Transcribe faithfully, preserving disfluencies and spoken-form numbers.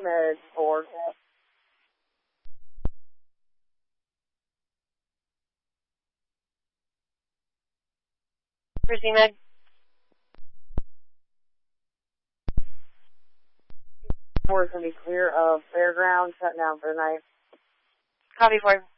Z-Med for. For Z-Med. Four is going to be clear of Fairground, shut down for the night. Copy, four.